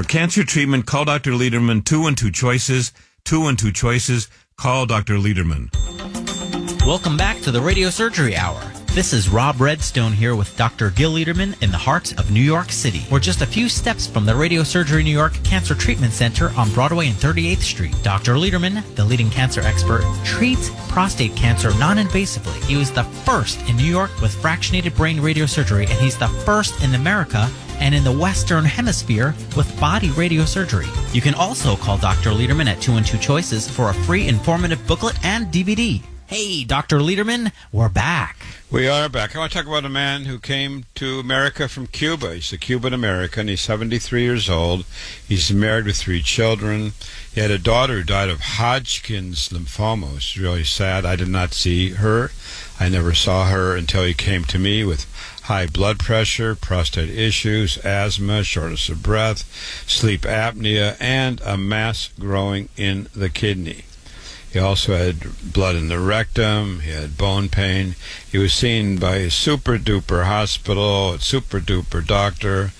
For cancer treatment, call Dr. Lederman. 2 and 2 choices. 2 and 2 choices. Call Dr. Lederman. Welcome back to the Radio Surgery Hour. This is Rob Redstone here with Dr. Gil Lederman in the heart of New York City. We're just a few steps from the Radio Surgery New York Cancer Treatment Center on Broadway and 38th Street. Dr. Lederman, the leading cancer expert, treats prostate cancer non-invasively. He was the first in New York with fractionated brain radiosurgery, and he's the first in America and in the Western Hemisphere with body radiosurgery. You can also call Dr. Lederman at 2 and 2 Choices for a free informative booklet and DVD. Hey, Dr. Lederman, we're back. We are back. I want to talk about a man who came to America from Cuba. He's a Cuban-American. He's 73 years old. He's married with 3 children. He had a daughter who died of Hodgkin's lymphoma. It's really sad. I did not see her. I never saw her until he came to me with high blood pressure, prostate issues, asthma, shortness of breath, sleep apnea, and a mass growing in the kidney. He also had blood in the rectum. He had bone pain. He was seen by a super-duper hospital, a super-duper doctor,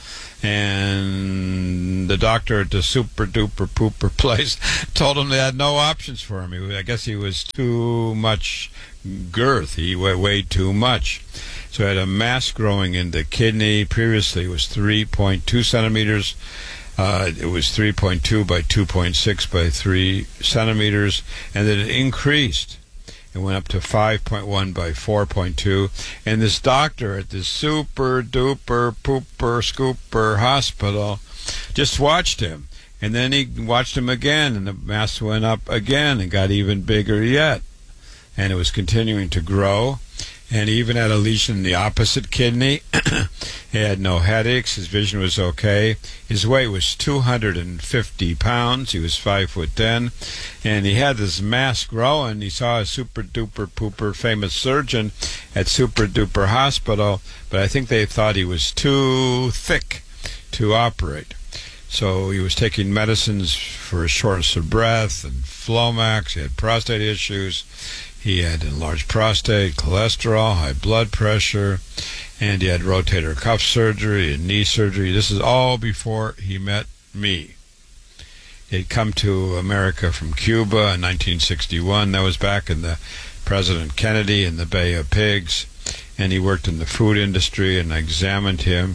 and the doctor at the super-duper pooper place told him they had no options for him. I guess he was too much girth. He weighed too much. So he had a mass growing in the kidney. Previously it was 3.2 centimeters. It was 3.2 by 2.6 by 3 centimeters, and then it increased. It went up to 5.1 by 4.2, and this doctor at this super-duper pooper scooper hospital just watched him, and then he watched him again, and the mass went up again and got even bigger yet, and it was continuing to grow. And he even had a lesion in the opposite kidney. He had no headaches. His vision was okay. His weight was 250 pounds. He was 5'10", and he had this mass growing. He saw a super-duper pooper famous surgeon at super-duper hospital, but I think they thought he was too thick to operate. So he was taking medicines for shortness of breath and Flomax. He had prostate issues. He had enlarged prostate, cholesterol, high blood pressure, and he had rotator cuff surgery and knee surgery. This is all before he met me. He had come to America from Cuba in 1961. That was back in the President Kennedy in the Bay of Pigs, and he worked in the food industry, and I examined him.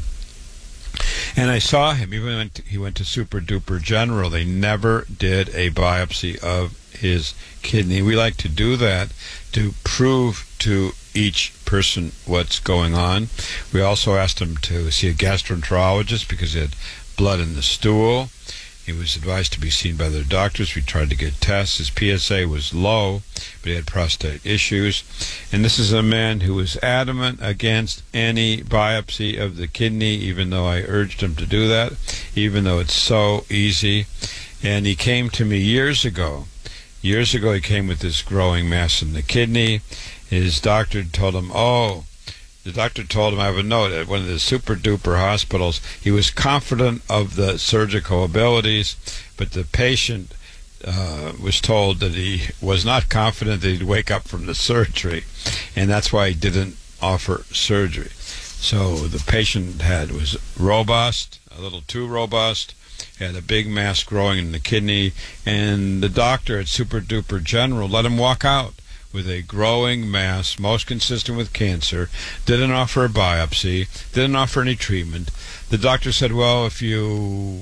And I saw him, even when he went to Super Duper General, they never did a biopsy of his kidney. We like to do that to prove to each person what's going on. We also asked him to see a gastroenterologist because he had blood in the stool. He was advised to be seen by their doctors. We tried to get tests. His PSA was low, but he had prostate issues. And this is a man who was adamant against any biopsy of the kidney, even though I urged him to do that, even though it's so easy. And he came to me years ago. Years ago, he came with this growing mass in the kidney. His doctor told him, the doctor told him, I have a note, at one of the super-duper hospitals, he was confident of the surgical abilities, but the patient was told that he was not confident that he'd wake up from the surgery, and that's why he didn't offer surgery. So the patient was robust, a little too robust, had a big mass growing in the kidney, and the doctor at Super Duper General let him walk out with a growing mass, most consistent with cancer, didn't offer a biopsy, didn't offer any treatment. The doctor said, well, if you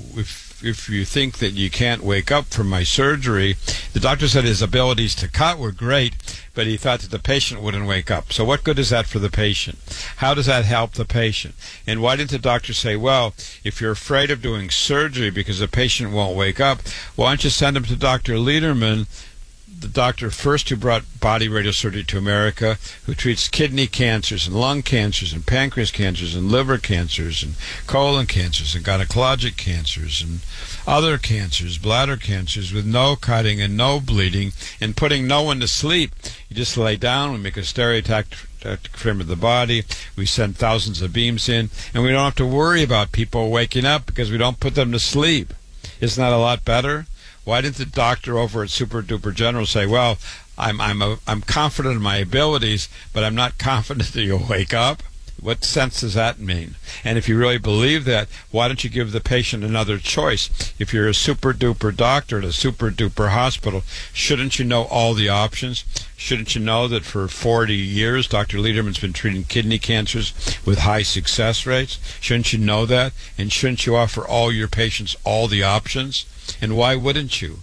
think that you can't wake up from my surgery, the doctor said his abilities to cut were great, but he thought that the patient wouldn't wake up. So what good is that for the patient? How does that help the patient? And why didn't the doctor say, well, if you're afraid of doing surgery because the patient won't wake up, why don't you send him to Dr. Lederman, the doctor first who brought body radiosurgery to America, who treats kidney cancers and lung cancers and pancreas cancers and liver cancers and colon cancers and gynecologic cancers and other cancers, bladder cancers, with no cutting and no bleeding and putting no one to sleep. You just lay down, we make a stereotactic frame of the body, we send thousands of beams in, and we don't have to worry about people waking up because we don't put them to sleep. Isn't that a lot better? Why didn't the doctor over at Super Duper General say, well, I'm confident in my abilities, but I'm not confident that you'll wake up? What sense does that mean? And if you really believe that, why don't you give the patient another choice? If you're a super-duper doctor at a super-duper hospital, shouldn't you know all the options? Shouldn't you know that for 40 years, Dr. Lederman's been treating kidney cancers with high success rates? Shouldn't you know that? And shouldn't you offer all your patients all the options? And why wouldn't you?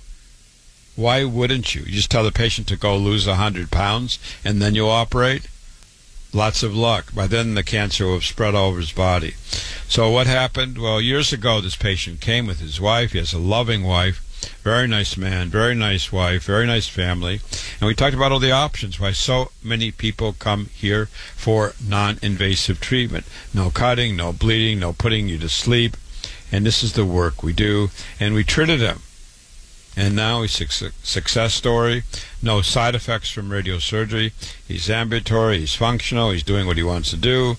Why wouldn't you? You just tell the patient to go lose 100 pounds and then you'll operate? Lots of luck. By then the cancer will have spread all over his body. So what happened? Well, years ago this patient came with his wife. He has a loving wife, very nice man, very nice wife, very nice family. And we talked about all the options, why so many people come here for non-invasive treatment. No cutting, no bleeding, no putting you to sleep. And this is the work we do. And we treated him. And now he's a success story. No side effects from radiosurgery. He's ambulatory. He's functional. He's doing what he wants to do.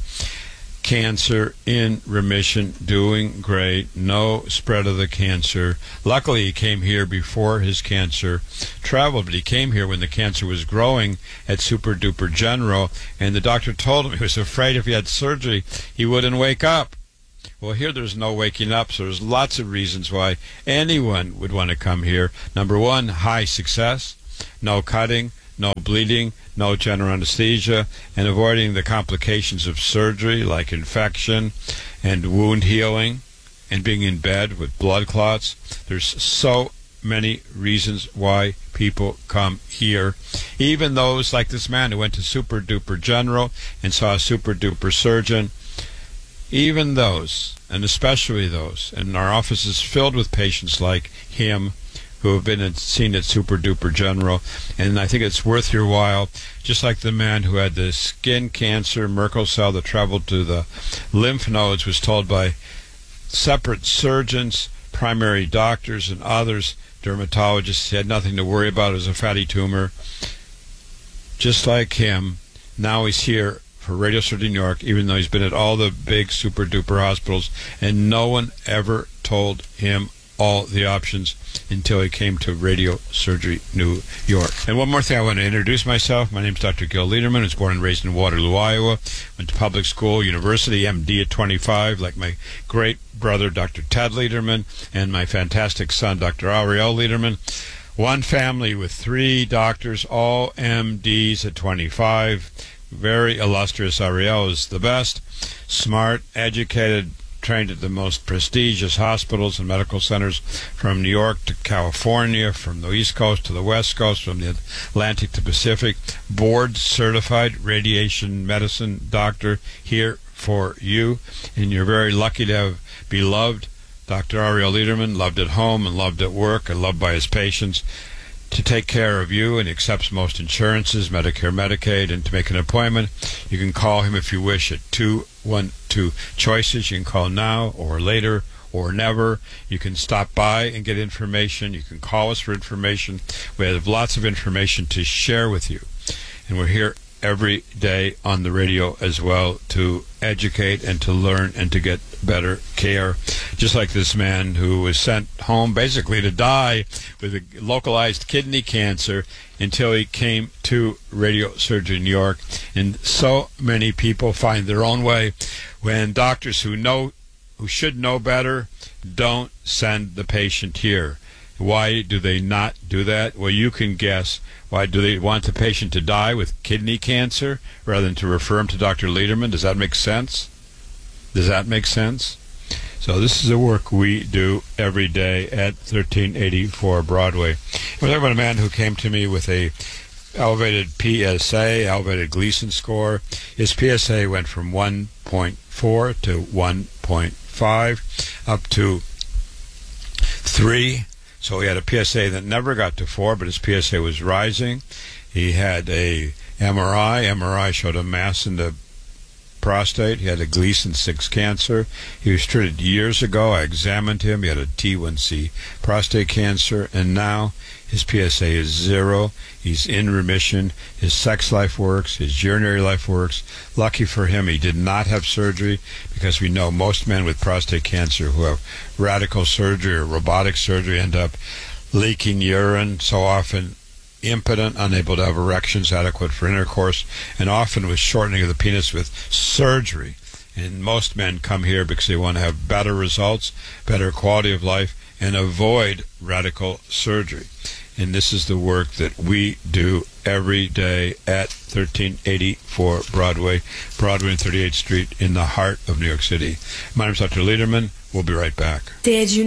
Cancer in remission, doing great. No spread of the cancer. Luckily, he came here before his cancer traveled, but he came here when the cancer was growing at Super Duper General, and the doctor told him he was afraid if he had surgery, he wouldn't wake up. Well, here there's no waking up, so there's lots of reasons why anyone would want to come here. Number one, high success, no cutting, no bleeding, no general anesthesia, and avoiding the complications of surgery like infection and wound healing and being in bed with blood clots. There's so many reasons why people come here. Even those like this man who went to Super Duper General and saw a Super Duper surgeon. Even those, and especially those, and our office is filled with patients like him who have been seen at Super Duper General, and I think it's worth your while, just like the man who had the skin cancer, Merkel cell that traveled to the lymph nodes, was told by separate surgeons, primary doctors, and others, dermatologists, he had nothing to worry about, it was a fatty tumor. Just like him, now he's here for Radiosurgery New York, even though he's been at all the big super duper hospitals, and no one ever told him all the options until he came to Radiosurgery New York. And one more thing, I want to introduce myself. My name is Dr. Gil Lederman. I was born and raised in Waterloo, Iowa. Went to public school, university, MD at 25, like my great brother, Dr. Ted Lederman, and my fantastic son, Dr. Ariel Lederman. One family with 3 doctors, all MDs at 25. Very illustrious. Ariel is the best, smart, educated, trained at the most prestigious hospitals and medical centers from New York to California, from the East Coast to the West Coast, from the Atlantic to Pacific. Board certified radiation medicine doctor here for you, and you're very lucky to have beloved Dr. Ariel Lederman, loved at home and loved at work and loved by his patients, to take care of you, and he accepts most insurances, Medicare, Medicaid, and to make an appointment, you can call him if you wish at 212 Choices. You can call now or later or never. You can stop by and get information. You can call us for information. We have lots of information to share with you, and we're here every day on the radio as well to educate and to learn and to get better care. Just like this man who was sent home basically to die with a localized kidney cancer until he came to Radiosurgery New York. And so many people find their own way when doctors who should know better don't send the patient here. Why do they not do that? Well, you can guess. Why do they want the patient to die with kidney cancer rather than to refer him to Dr. Lederman? Does that make sense? Does that make sense? So this is the work we do every day at 1384 Broadway. We're talking about a man who came to me with a elevated PSA, elevated Gleason score. His PSA went from 1.4 to 1.5 up to 3. So he had a PSA that never got to 4, but his PSA was rising. He had a MRI. MRI showed a mass in the prostate. He had a Gleason 6 cancer. He was treated years ago. I examined him. He had a T1C prostate cancer, and now his PSA is 0. He's in remission. His sex life works. His urinary life works. Lucky for him, he did not have surgery, because we know most men with prostate cancer who have radical surgery or robotic surgery end up leaking urine. So often impotent, unable to have erections adequate for intercourse, and often with shortening of the penis with surgery. And most men come here because they want to have better results, better quality of life, and avoid radical surgery. And this is the work that we do every day at 1384 Broadway and 38th Street in the heart of New York City. My name is Dr. Lederman. We'll be right back. Did you